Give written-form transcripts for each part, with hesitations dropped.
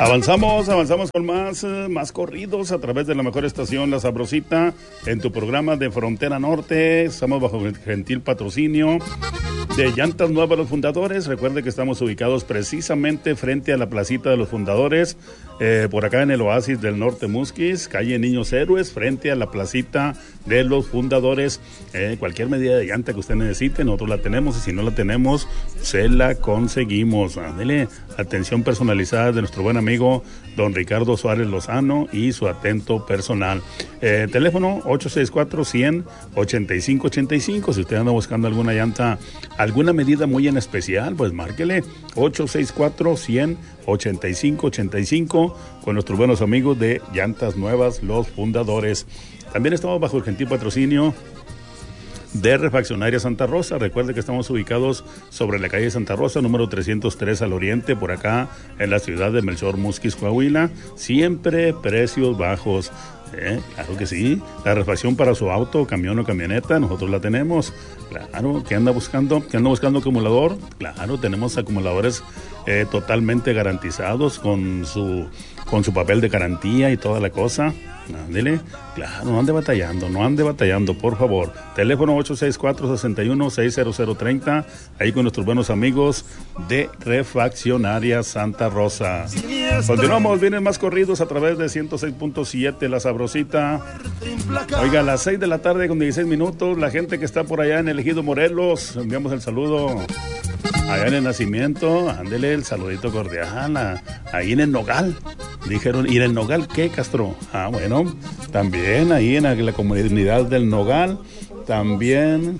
Avanzamos con más corridos a través de la mejor estación, La Sabrosita, en tu programa de Frontera Norte. Estamos bajo el gentil patrocinio de Llantas Nuevas Los Fundadores. Recuerde que estamos ubicados precisamente frente a la placita de los Fundadores, por acá en el Oasis del Norte Musquis, calle Niños Héroes, frente a la placita de los Fundadores. Cualquier medida de llanta que usted necesite, nosotros la tenemos, y si no la tenemos, se la conseguimos. Dele atención personalizada de nuestro buen amigo don Ricardo Suárez Lozano y su atento personal. Teléfono 864-100-8585. Si usted anda buscando alguna llanta, alguna medida muy en especial, pues márquele 864-100-8585 con nuestros buenos amigos de Llantas Nuevas Los Fundadores. También estamos bajo el gentil patrocinio de Refaccionaria Santa Rosa. Recuerde que estamos ubicados sobre la calle Santa Rosa, número 303 al oriente, por acá en la ciudad de Melchor Musquis, Coahuila. Siempre precios bajos. Claro que sí. La refacción para su auto, camión o camioneta, nosotros la tenemos. Claro. ¿Qué anda buscando? ¿Qué anda buscando acumulador? Claro, tenemos acumuladores totalmente garantizados con su papel de garantía y toda la cosa. Ándele, claro, no ande batallando, por favor. Teléfono 864-61-60030, ahí con nuestros buenos amigos de Refaccionaria Santa Rosa. Continuamos, vienen más corridos a través de 106.7, La Sabrosita. Oiga, a las 6 de la tarde con 16 minutos, la gente que está por allá en el Ejido Morelos, enviamos el saludo. Allá en el Nacimiento, ándele el saludito cordial, ahí en el Nogal. Dijeron, ¿y en el Nogal qué, Castro? Bueno, también ahí en la comunidad del Nogal, también,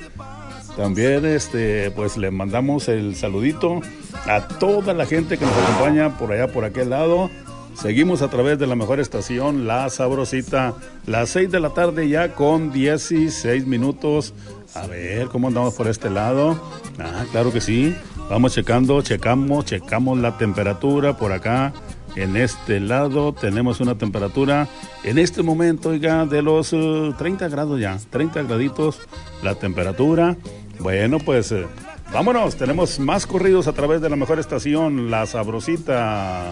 pues le mandamos el saludito a toda la gente que nos acompaña por allá, por aquel lado. Seguimos a través de la mejor estación, La Sabrosita, las 6 de la tarde ya con 16 minutos. A ver, ¿cómo andamos por este lado? Claro que sí. Vamos checamos la temperatura por acá. En este lado tenemos una temperatura en este momento, oiga, de los 30 grados ya, 30 graditos la temperatura. Bueno, pues vámonos, tenemos más corridos a través de la mejor estación, La Sabrosita.